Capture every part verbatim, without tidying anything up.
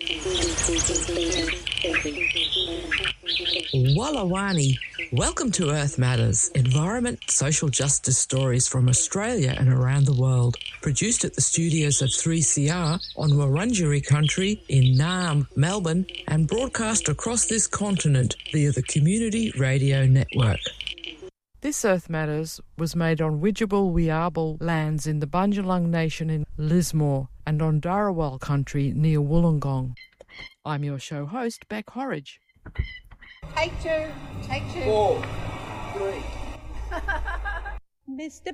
Wallawani, welcome to Earth Matters, environment, social justice stories from Australia and around the world. Produced at the studios of three C R on Wurundjeri country in Naarm, Melbourne, and broadcast across this continent via the Community Radio Network. This Earth Matters was made on Widjabul Wiabul lands in the Bundjalung Nation in Lismore and on Darawal country near Wollongong. I'm your show host, Beck Horridge. Take two, take two. Four, three. Mister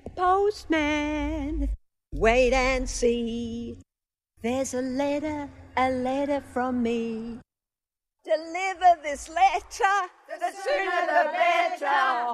Postman, wait and see. There's a letter, a letter from me. Deliver this letter, the sooner the better.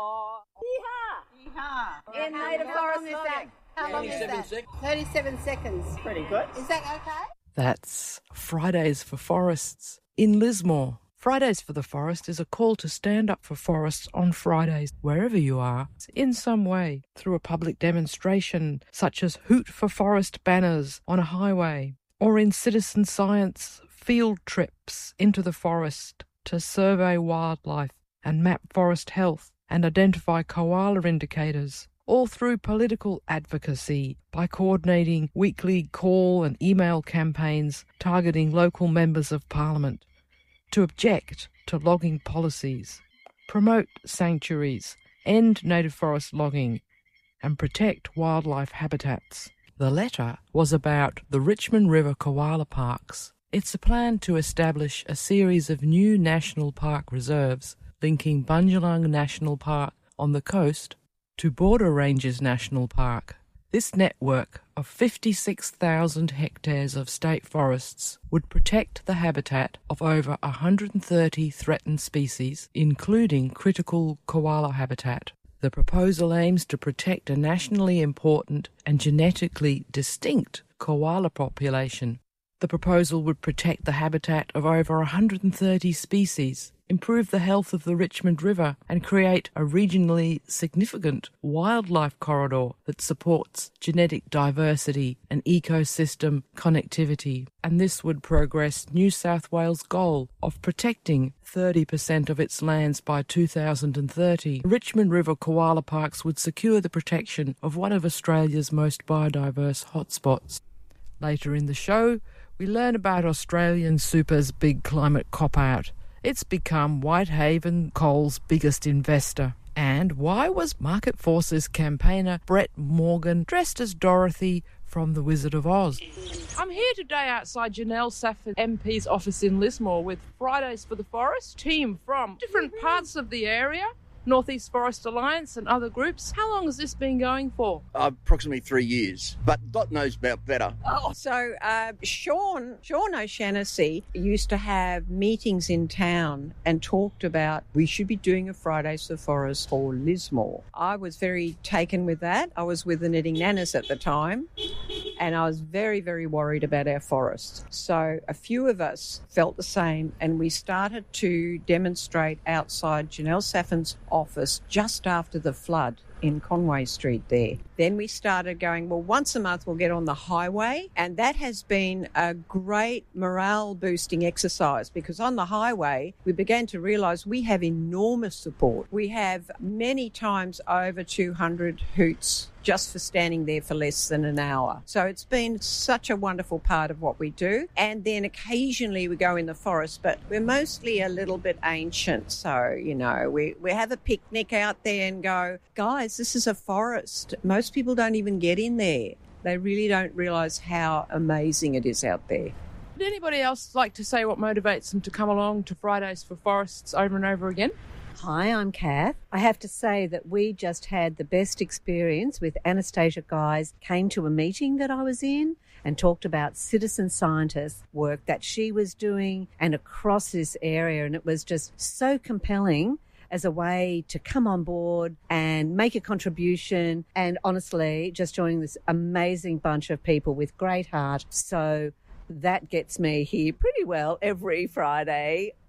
Yee-haw! Yee-haw! In Native Forest Song. How long is that? Seconds. thirty-seven seconds. Pretty good. Is that okay? That's Fridays for Forests in Lismore. Fridays for the Forest is a call to stand up for forests on Fridays, wherever you are, in some way, through a public demonstration such as Hoot for Forest banners on a highway, or in citizen science field trips into the forest to survey wildlife and map forest health and identify koala indicators, all through political advocacy by coordinating weekly call and email campaigns targeting local members of parliament to object to logging policies, promote sanctuaries, end native forest logging, and protect wildlife habitats. The letter was about the Richmond River Koala Parks. It's a plan to establish a series of new national park reserves linking Bundjalung National Park on the coast to Border Ranges National Park. This network of fifty-six thousand hectares of state forests would protect the habitat of over one hundred thirty threatened species, including critical koala habitat. The proposal aims to protect a nationally important and genetically distinct koala population. The proposal would protect the habitat of over one hundred thirty species, improve the health of the Richmond River, and create a regionally significant wildlife corridor that supports genetic diversity and ecosystem connectivity. And this would progress New South Wales' goal of protecting thirty percent of its lands by two thousand thirty. Richmond River Koala Parks would secure the protection of one of Australia's most biodiverse hotspots. Later in the show, we learn about Australian Super's big climate cop-out. It's become Whitehaven Coal's biggest investor. And why was Market Forces campaigner Brett Morgan dressed as Dorothy from The Wizard of Oz? I'm here today outside Janelle Safford M P's office in Lismore with Fridays for the Forest, team from different parts of the area, North East Forest Alliance and other groups. How long has this been going for? Uh, approximately three years, but Dot knows about better. Oh, so uh, Sean, Sean O'Shannessy used to have meetings in town and talked about we should be doing a Fridays for the Forest for Lismore. I was very taken with that. I was with the Knitting Nanas at the time, and I was very, very worried about our forests. So a few of us felt the same, and we started to demonstrate outside Janelle Safford's office just after the flood in Conway Street there. Then we started going, well, once a month we'll get on the highway, and that has been a great morale boosting exercise because on the highway we began to realise we have enormous support. We have many times over two hundred hoots just for standing there for less than an hour. So it's been such a wonderful part of what we do. And then occasionally we go in the forest, but we're mostly a little bit ancient. So, you know, we, we have a picnic out there and go, guys, this is a forest. Most people don't even get in there. They really don't realise how amazing it is out there. Would anybody else like to say what motivates them to come along to Fridays for Forests over and over again? Hi, I'm Kath. I have to say that we just had the best experience with Anastasia Guys came to a meeting that I was in and talked about citizen scientist work that she was doing and across this area, and it was just so compelling as a way to come on board and make a contribution and honestly just joining this amazing bunch of people with great heart. So that gets me here pretty well every Friday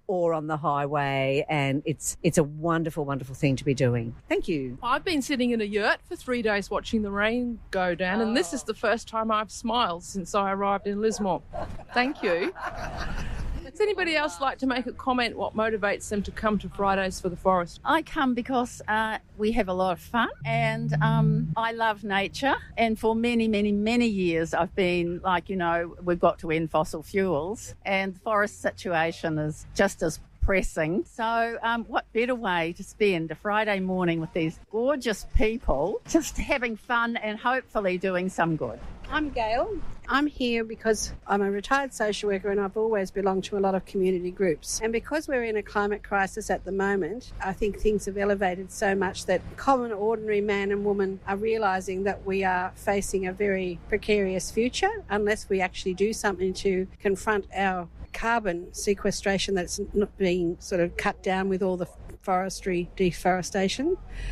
or on the highway, and it's it's a wonderful, wonderful thing to be doing. Thank you. I've been sitting in a yurt for three days watching the rain go down, and this is the first time I've smiled since I arrived in Lismore. Thank you. Does anybody else like to make a comment what motivates them to come to Fridays for the Forest? I come because uh, we have a lot of fun and um, I love nature. And for many, many, many years I've been like, you know, we've got to end fossil fuels and the forest situation is just as pressing. So um, what better way to spend a Friday morning with these gorgeous people, just having fun and hopefully doing some good. I'm Gail. I'm here because I'm a retired social worker and I've always belonged to a lot of community groups. And because we're in a climate crisis at the moment, I think things have elevated so much that common, ordinary man and woman are realising that we are facing a very precarious future unless we actually do something to confront our carbon sequestration that's not being sort of cut down with all the forestry deforestation.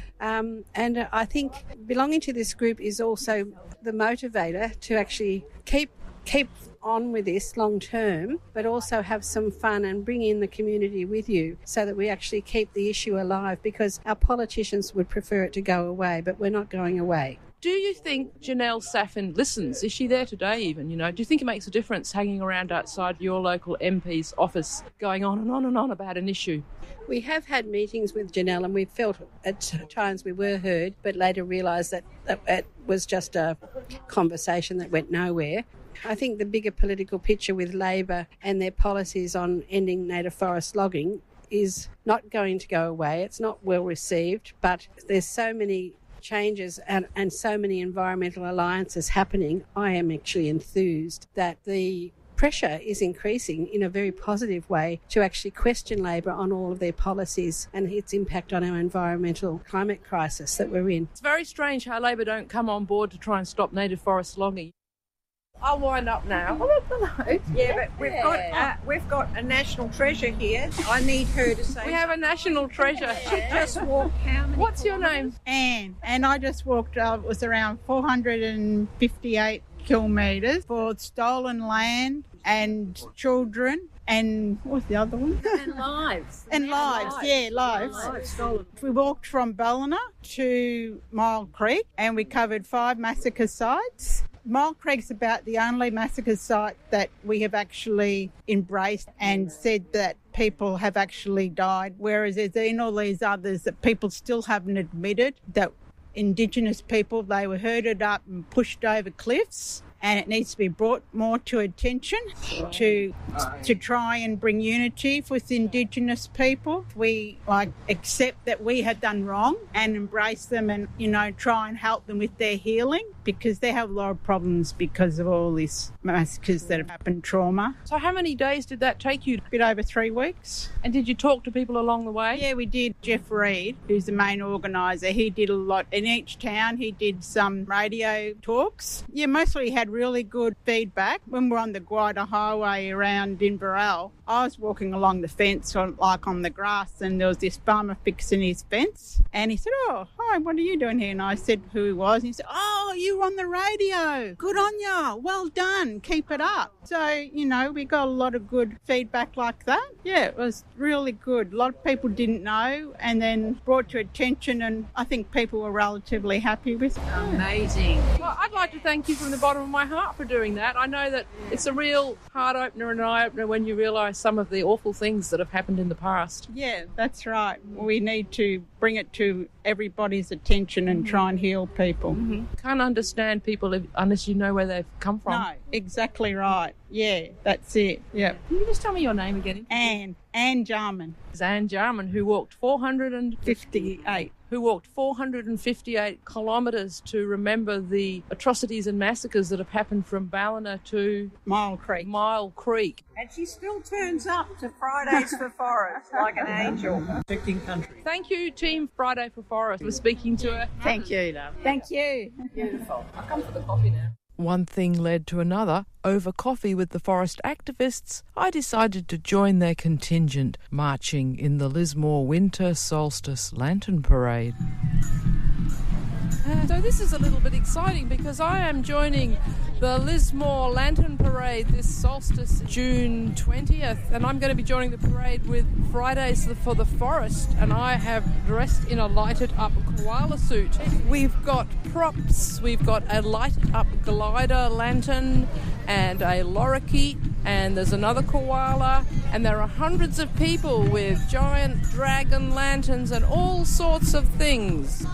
Um, and I think belonging to this group is also the motivator to actually keep keep on with this long term, but also have some fun and bring in the community with you so that we actually keep the issue alive, because our politicians would prefer it to go away, but we're not going away. Do you think Janelle Saffin listens? Is she there today even, you know? Do you think it makes a difference hanging around outside your local M P's office going on and on and on about an issue? We have had meetings with Janelle and we felt at times we were heard, but later realised that it was just a conversation that went nowhere. I think the bigger political picture with Labor and their policies on ending native forest logging is not going to go away. It's not well received, but there's so many changes and, and so many environmental alliances happening. I am actually enthused that the pressure is increasing in a very positive way to actually question Labor on all of their policies and its impact on our environmental climate crisis that we're in. It's very strange how Labor don't come on board to try and stop native forest logging. I'll wind up now. Oh, yeah, but we've got uh, we've got a national treasure here. I need her to say. We have a national treasure. She just walked how many What's your name? Anne. And I just walked, uh, it was around four hundred fifty-eight kilometres for stolen land and children. And what's the other one? And lives. and lives, lives, yeah, lives. lives stolen. We walked from Ballina to Mile Creek and we covered five massacre sites. Mile Creek's about the only massacre site that we have actually embraced and said that people have actually died, whereas there's been all these others that people still haven't admitted that Indigenous people, they were herded up and pushed over cliffs. And it needs to be brought more to attention to to try and bring unity with Indigenous people. We like accept that we have done wrong and embrace them and, you know, try and help them with their healing, because they have a lot of problems because of all these massacres that have happened, trauma. So how many days did that take you? A bit over three weeks. And did you talk to people along the way? Yeah, we did. Jeff Reed, who's the main organiser, he did a lot. In each town, he did some radio talks. Yeah, mostly he had really good feedback. When we're on the Guida Highway around Inverell, I was walking along the fence, on, like on the grass, and there was this farmer fixing his fence. And he said, "Oh, hi, what are you doing here?" And I said who he was. And he said, "Oh, you were on the radio. Good on ya. Well done. Keep it up." So, you know, we got a lot of good feedback like that. Yeah, it was really good. A lot of people didn't know and then brought to attention, and I think people were relatively happy with it. Amazing. Well, I'd like to thank you from the bottom of my heart for doing that. I know that it's a real heart opener and eye opener when you realise some of the awful things that have happened in the past. Yeah, that's right. We need to bring it to everybody's attention and try and heal people. Mm-hmm. Can't understand people if, unless you know where they've come from. No, exactly right. Yeah, that's it. Yeah. Can you just tell me your name again? Anne. Anne Jarman. It's Anne Jarman, who walked four hundred fifty-eight. Who walked four hundred fifty-eight kilometres to remember the atrocities and massacres that have happened from Ballina to Mile Creek. Mile Creek. And she still turns up to Fridays for Forest like an angel. Protecting country. Thank you, Team Friday for Forest, for speaking to her. Thank you, love. Thank you. Beautiful. I'll come for the coffee now. One thing led to another. Over coffee with the forest activists, I decided to join their contingent marching in the Lismore Winter Solstice Lantern Parade. Uh, so this is a little bit exciting because I am joining the Lismore Lantern Parade this solstice, June twentieth, and I'm going to be joining the parade with Fridays for the Forest, and I have dressed in a lighted up koala suit. We've got props, we've got a lighted up glider lantern and a lorikeet, and there's another koala, and there are hundreds of people with giant dragon lanterns and all sorts of things.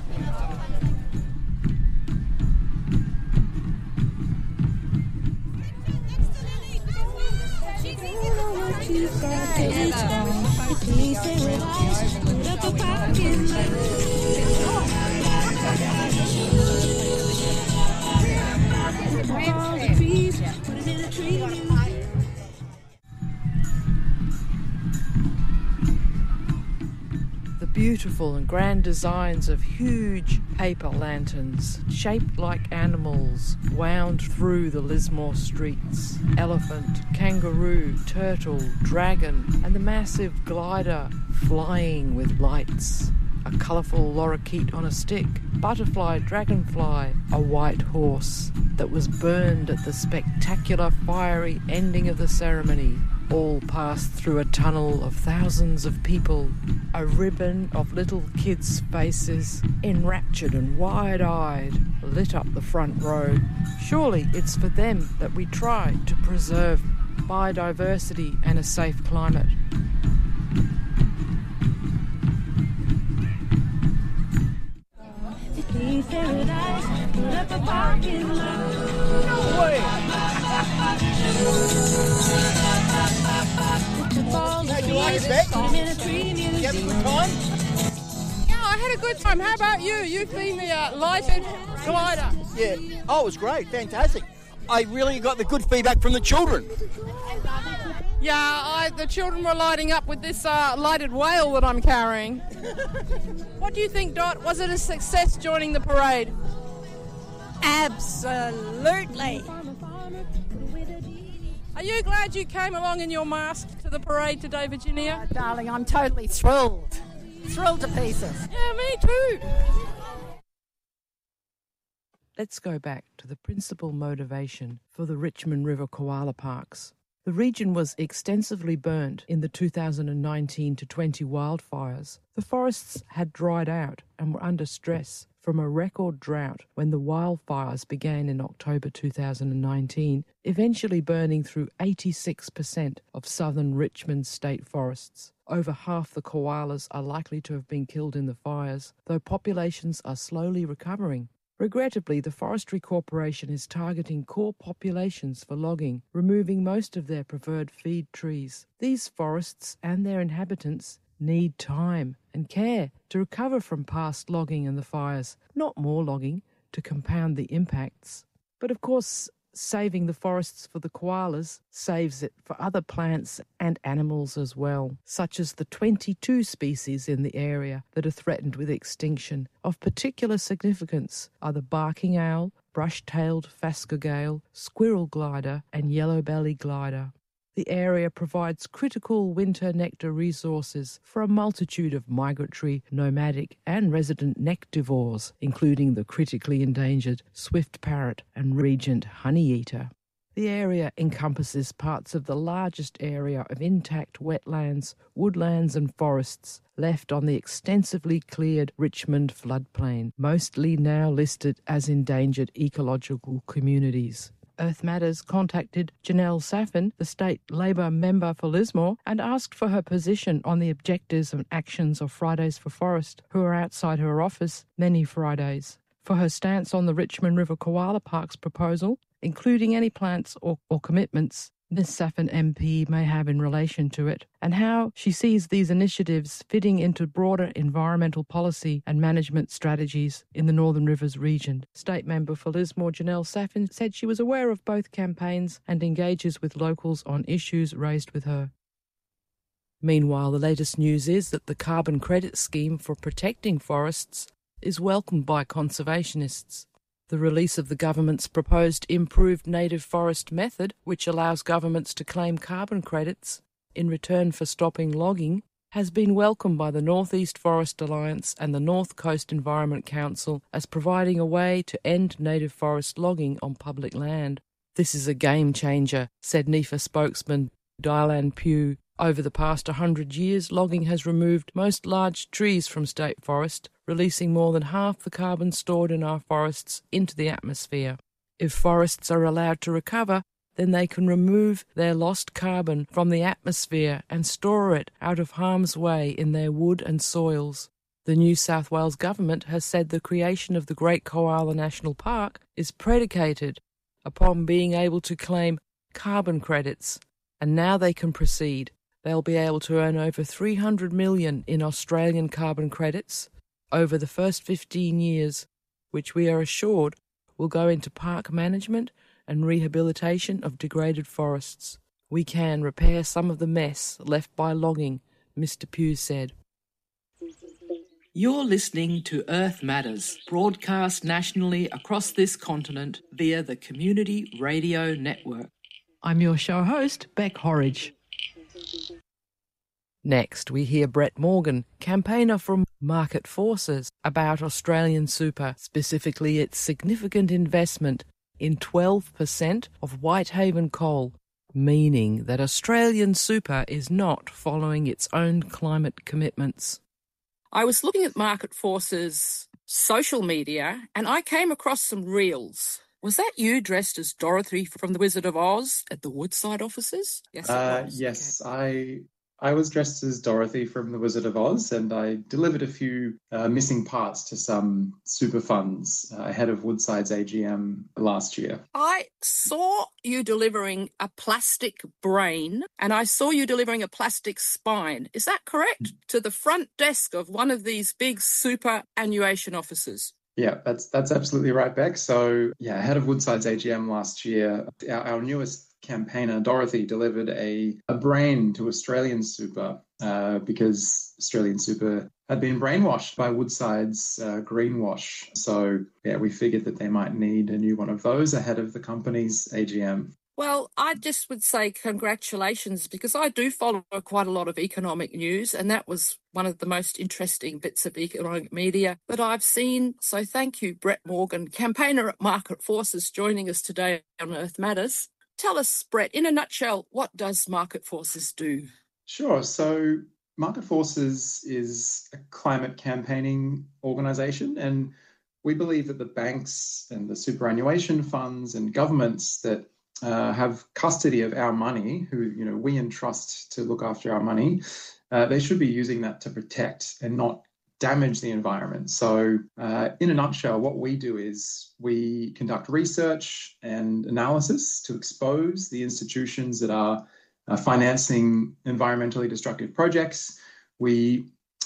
The beautiful and grand designs of huge paper lanterns, shaped like animals, wound through the Lismore streets. Elephant, kangaroo, turtle, dragon, and the massive glider flying with lights. A colourful lorikeet on a stick, butterfly, dragonfly, a white horse that was burned at the spectacular fiery ending of the ceremony, all passed through a tunnel of thousands of people. A ribbon of little kids' faces, enraptured and wide-eyed, lit up the front row. Surely it's for them that we try to preserve biodiversity and a safe climate. No way! Hey, you like it, Beck? You have a good time? Yeah, I had a good time. How about you? You've been the uh, lighted glider. Yeah. Oh, it was great. Fantastic. I really got the good feedback from the children. Yeah, I, the children were lighting up with this uh, lighted whale that I'm carrying. What do you think, Dot? Was it a success joining the parade? Absolutely. Are you glad you came along in your mask to the parade today, Virginia? Oh, darling, I'm totally thrilled. Thrilled to pieces. Yeah, me too. Let's go back to the principal motivation for the Richmond River Koala Parks. The region was extensively burnt in the two thousand nineteen to twenty wildfires. The forests had dried out and were under stress from a record drought when the wildfires began in October two thousand nineteen, eventually burning through eighty-six percent of southern Richmond state forests. Over half the koalas are likely to have been killed in the fires, though populations are slowly recovering. Regrettably, the Forestry Corporation is targeting core populations for logging, removing most of their preferred feed trees. These forests and their inhabitants need time and care to recover from past logging and the fires, not more logging to compound the impacts. But of course, saving the forests for the koalas saves it for other plants and animals as well, such as the twenty-two species in the area that are threatened with extinction. Of particular significance are the barking owl, brush-tailed phascogale, squirrel glider, and yellow-belly glider. The area provides critical winter nectar resources for a multitude of migratory, nomadic and resident nectivores, including the critically endangered swift parrot and regent honeyeater. The area encompasses parts of the largest area of intact wetlands, woodlands and forests left on the extensively cleared Richmond floodplain, mostly now listed as endangered ecological communities. Earth Matters contacted Janelle Saffin, the state Labor member for Lismore, and asked for her position on the objectives and actions of Fridays for Forest, who are outside her office many Fridays. For her stance on the Richmond River Koala Parks proposal, including any plans or, or commitments Miz Saffin M P may have in relation to it, and how she sees these initiatives fitting into broader environmental policy and management strategies in the Northern Rivers region. State member for Lismore Janelle Saffin said she was aware of both campaigns and engages with locals on issues raised with her. Meanwhile, the latest news is that the carbon credit scheme for protecting forests is welcomed by conservationists. The release of the government's proposed improved native forest method, which allows governments to claim carbon credits in return for stopping logging, has been welcomed by the North East Forest Alliance and the North Coast Environment Council as providing a way to end native forest logging on public land. This is a game changer, said N I F A spokesman Dylan Pugh. Over the past one hundred years, logging has removed most large trees from state forest, releasing more than half the carbon stored in our forests into the atmosphere. If forests are allowed to recover, then they can remove their lost carbon from the atmosphere and store it out of harm's way in their wood and soils. The New South Wales government has said the creation of the Great Koala National Park is predicated upon being able to claim carbon credits, and now they can proceed. They'll be able to earn over three hundred million dollars in Australian carbon credits over the first fifteen years, which we are assured will go into park management and rehabilitation of degraded forests. We can repair some of the mess left by logging, Mister Pugh said. You're listening to Earth Matters, broadcast nationally across this continent via the Community Radio Network. I'm your show host, Beck Horridge. Next, we hear Brett Morgan, campaigner from Market Forces, about Australian Super, specifically its significant investment in twelve percent of Whitehaven coal, meaning that Australian Super is not following its own climate commitments. I was looking at Market Forces' social media and I came across some reels. Was that you dressed as Dorothy from The Wizard of Oz at the Woodside offices? Yes, it uh, was. Yes, okay. I I was dressed as Dorothy from The Wizard of Oz, and I delivered a few uh, missing parts to some super funds uh, ahead of Woodside's A G M last year. I saw you delivering a plastic brain, and I saw you delivering a plastic spine. Is that correct? Mm-hmm. To the front desk of one of these big superannuation offices. Yeah, that's that's absolutely right, Beck. So, yeah, ahead of Woodside's A G M last year, our, our newest campaigner, Dorothy, delivered a, a brain to Australian Super uh, because Australian Super had been brainwashed by Woodside's uh, greenwash. So, yeah, we figured that they might need a new one of those ahead of the company's A G M. Well, I just would say congratulations, because I do follow quite a lot of economic news, and that was one of the most interesting bits of economic media that I've seen. So thank you, Brett Morgan, campaigner at Market Forces, joining us today on Earth Matters. Tell us, Brett, in a nutshell, what does Market Forces do? Sure. So Market Forces is a climate campaigning organisation, and we believe that the banks and the superannuation funds and governments that uh, have custody of our money, who you know we entrust to look after our money, uh, they should be using that to protect and not damage the environment. So uh, in a nutshell, what we do is we conduct research and analysis to expose the institutions that are uh, financing environmentally destructive projects. We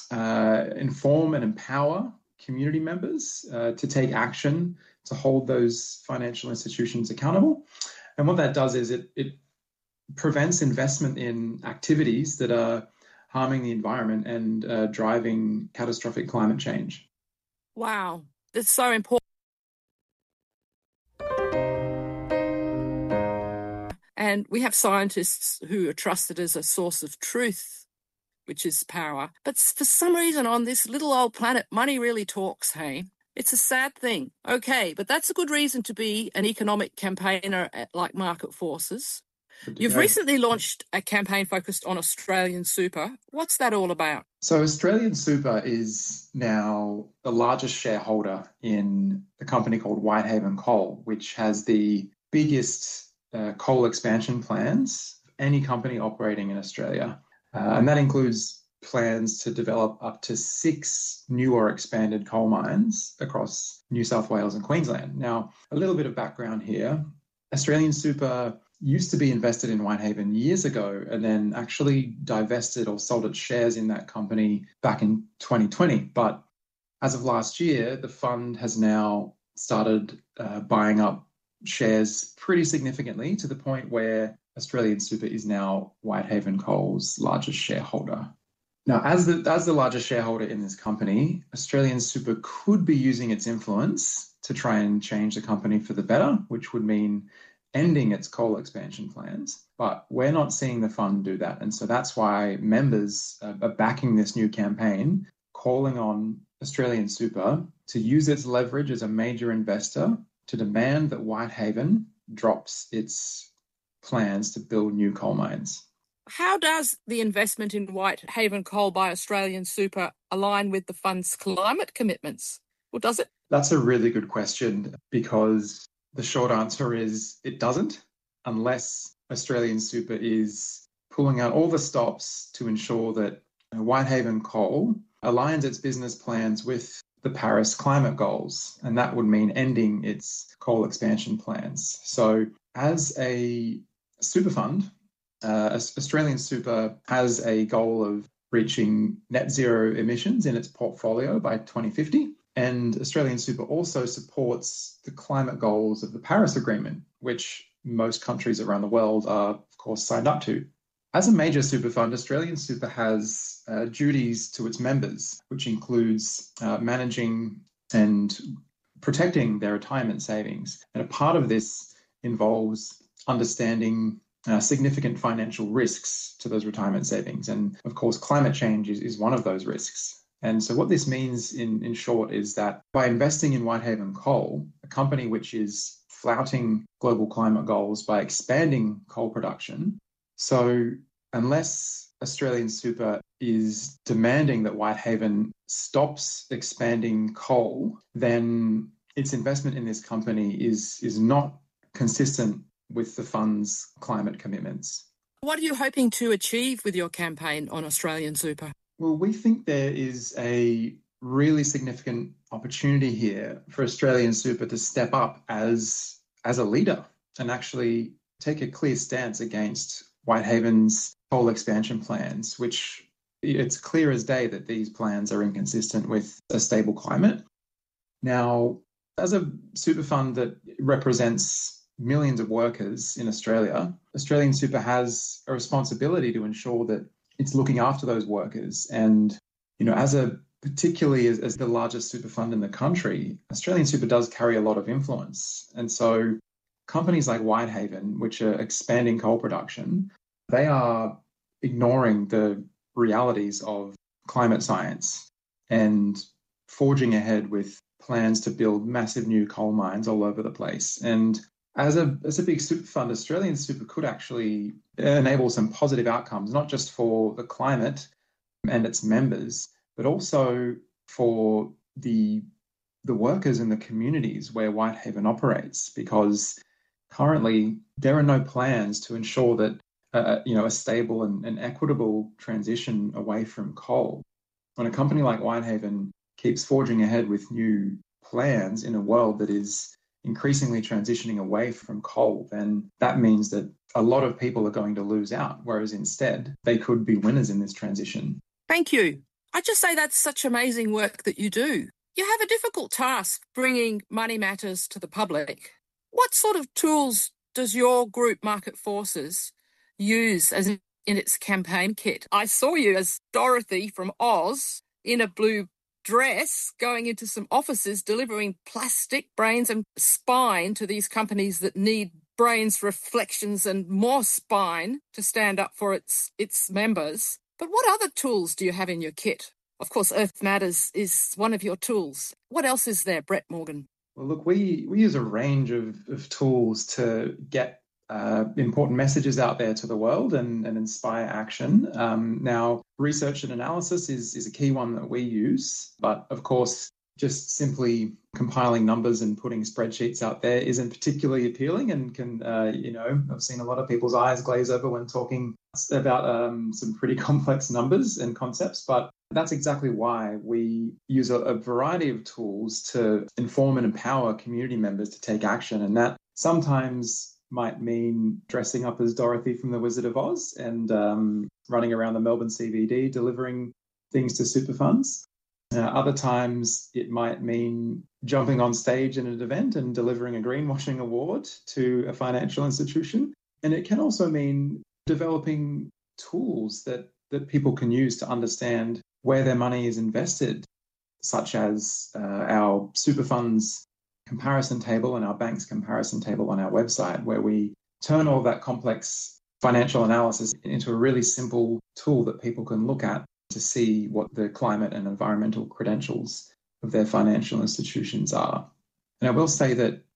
uh, inform and empower community members uh, to take action to hold those financial institutions accountable. And what that does is it, it prevents investment in activities that are harming the environment and uh, driving catastrophic climate change. Wow, that's so important. And we have scientists who are trusted as a source of truth, which is power. But for some reason on this little old planet, money really talks, hey? It's a sad thing. Okay, but that's a good reason to be an economic campaigner at, like Market Forces. You've recently launched a campaign focused on Australian Super. What's that all about? So Australian Super is now the largest shareholder in a company called Whitehaven Coal, which has the biggest uh, coal expansion plans of any company operating in Australia. Uh, and that includes plans to develop up to six new or expanded coal mines across New South Wales and Queensland. Now, a little bit of background here. Australian Super used to be invested in Whitehaven years ago and then actually divested or sold its shares in that company back in twenty twenty. But as of last year, the fund has now started uh, buying up shares pretty significantly to the point where Australian Super is now Whitehaven Coal's largest shareholder. Now, as the, as the largest shareholder in this company, Australian Super could be using its influence to try and change the company for the better, which would mean ending its coal expansion plans. But we're not seeing the fund do that. And so that's why members are backing this new campaign, calling on Australian Super to use its leverage as a major investor to demand that Whitehaven drops its plans to build new coal mines. How does the investment in Whitehaven Coal by Australian Super align with the fund's climate commitments? Or does it? That's a really good question, because the short answer is it doesn't, unless Australian Super is pulling out all the stops to ensure that Whitehaven Coal aligns its business plans with the Paris climate goals, and that would mean ending its coal expansion plans. So as a super fund, uh, Australian Super has a goal of reaching net zero emissions in its portfolio by twenty fifty. And Australian Super also supports the climate goals of the Paris Agreement, which most countries around the world are, of course, signed up to. As a major super fund, Australian Super has uh, duties to its members, which includes uh, managing and protecting their retirement savings. And a part of this involves understanding uh, significant financial risks to those retirement savings. And of course, climate change is, is one of those risks. And so what this means in, in short is that by investing in Whitehaven Coal, a company which is flouting global climate goals by expanding coal production, so unless Australian Super is demanding that Whitehaven stops expanding coal, then its investment in this company is, is not consistent with the fund's climate commitments. What are you hoping to achieve with your campaign on Australian Super? Well, we think there is a really significant opportunity here for Australian Super to step up as, as a leader and actually take a clear stance against Whitehaven's coal expansion plans, which it's clear as day that these plans are inconsistent with a stable climate. Now, as a super fund that represents millions of workers in Australia, Australian Super has a responsibility to ensure that it's looking after those workers. And, you know, as a particularly as, as the largest super fund in the country, Australian Super does carry a lot of influence. And so companies like Whitehaven, which are expanding coal production, they are ignoring the realities of climate science and forging ahead with plans to build massive new coal mines all over the place. And as a as a big super fund, Australian Super could actually enable some positive outcomes, not just for the climate and its members, but also for the the workers in the communities where Whitehaven operates, because currently there are no plans to ensure that uh, you know a stable and, and equitable transition away from coal. When a company like Whitehaven keeps forging ahead with new plans in a world that is increasingly transitioning away from coal, then that means that a lot of people are going to lose out, whereas instead they could be winners in this transition. Thank you. I just say that's such amazing work that you do. You have a difficult task bringing money matters to the public. What sort of tools does your group Market Forces use as in its campaign kit? I saw you as Dorothy from Oz in a blue dress going into some offices delivering plastic brains and spine to these companies that need brains, reflections and more spine to stand up for its its members. But what other tools do you have in your kit? Of course, Earth Matters is one of your tools. What else is there, Brett Morgan? Well, look, we, we use a range of, of tools to get uh, important messages out there to the world and, and inspire action. Um, now, research and analysis is, is a key one that we use, but of course, just simply compiling numbers and putting spreadsheets out there isn't particularly appealing and can, uh, you know, I've seen a lot of people's eyes glaze over when talking about um, some pretty complex numbers and concepts, but that's exactly why we use a, a variety of tools to inform and empower community members to take action. And that sometimes might mean dressing up as Dorothy from The Wizard of Oz and um, running around the Melbourne C B D delivering things to super funds. Uh, other times it might mean jumping on stage in an event and delivering a greenwashing award to a financial institution. And it can also mean developing tools that, that people can use to understand where their money is invested, such as uh, our super funds comparison table and our bank's comparison table on our website, where we turn all that complex financial analysis into a really simple tool that people can look at to see what the climate and environmental credentials of their financial institutions are. And I will say that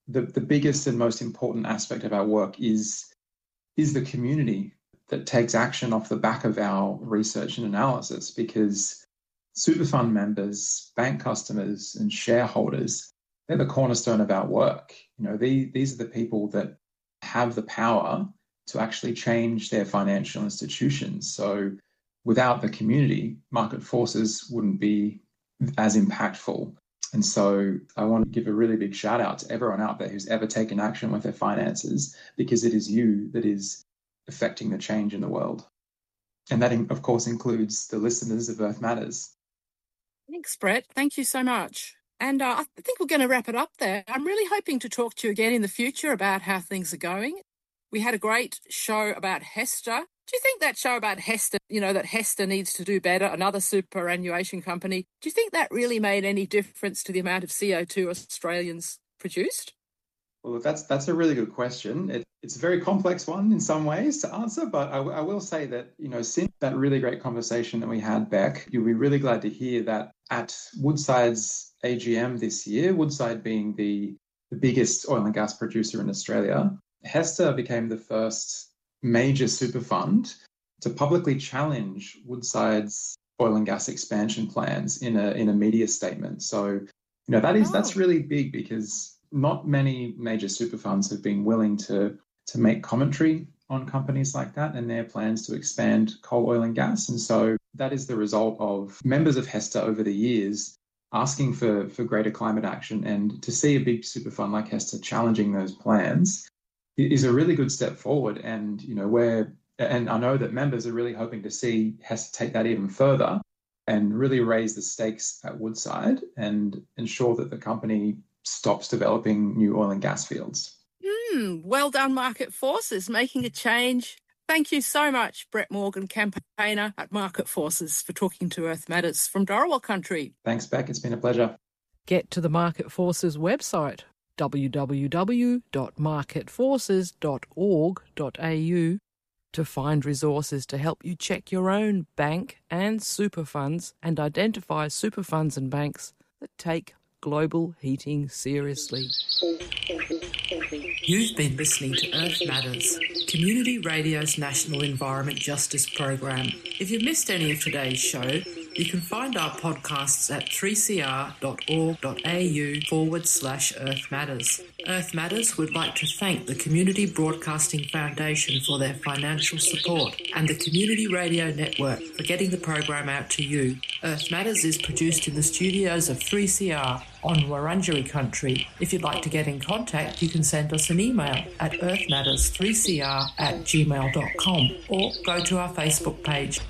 the, the biggest and most important aspect of our work is, is the community that takes action off the back of our research and analysis, because super fund members, bank customers, and shareholders, they're the cornerstone of our work. You know, they, these are the people that have the power to actually change their financial institutions. So without the community, market forces wouldn't be as impactful. And so I want to give a really big shout out to everyone out there who's ever taken action with their finances, because it is you that is affecting the change in the world. And that, of course, includes the listeners of Earth Matters. Thanks, Brett. Thank you so much. And uh, I think we're going to wrap it up there. I'm really hoping to talk to you again in the future about how things are going. We had a great show about HESTA. Do you think that show about HESTA, you know, that HESTA needs to do better, another superannuation company, do you think that really made any difference to the amount of C O two Australians produced? Well, that's that's a really good question. It, it's a very complex one in some ways to answer, but I, I will say that, you know, since that really great conversation that we had, Beck, you'll be really glad to hear that at Woodside's A G M this year, Woodside being the, the biggest oil and gas producer in Australia, HESTA became the first major super fund to publicly challenge Woodside's oil and gas expansion plans in a in a media statement. So, you know, that is oh. that's really big, because not many major super funds have been willing to to make commentary on companies like that and their plans to expand coal, oil and gas. And so that is the result of members of HESTA over the years asking for, for greater climate action, and to see a big super fund like HESTA challenging those plans is a really good step forward. And, you know, we're, and I know that members are really hoping to see HESTA take that even further and really raise the stakes at Woodside and ensure that the company stops developing new oil and gas fields. Mm, well done, Market Forces, making a change. Thank you so much, Brett Morgan, campaigner at Market Forces, for talking to Earth Matters from Dharawal country. Thanks, Beck. It's been a pleasure. Get to the Market Forces website, w w w dot market forces dot org dot a u, to find resources to help you check your own bank and super funds and identify super funds and banks that take global heating seriously. You've been listening to Earth Matters, Community Radio's National Environment Justice Program. If you missed any of today's show, you can find our podcasts at three c r dot org dot a u forward slash Earth Matters. Earth Matters would like to thank the Community Broadcasting Foundation for their financial support and the Community Radio Network for getting the program out to you. Earth Matters is produced in the studios of three C R on Wurundjeri country. If you'd like to get in contact, you can send us an email at earthmatters three c r at gmail dot com or go to our Facebook page.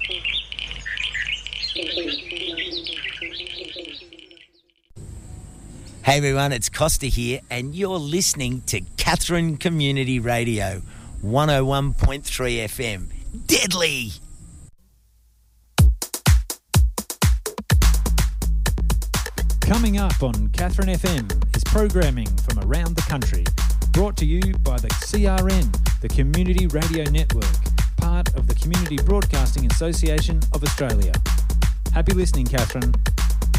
Hey everyone, it's Costa here, and you're listening to Katherine Community Radio, one oh one point three F M. Deadly! Coming up on Katherine F M is programming from around the country, brought to you by the C R N, the Community Radio Network, part of the Community Broadcasting Association of Australia. Happy listening, Katherine.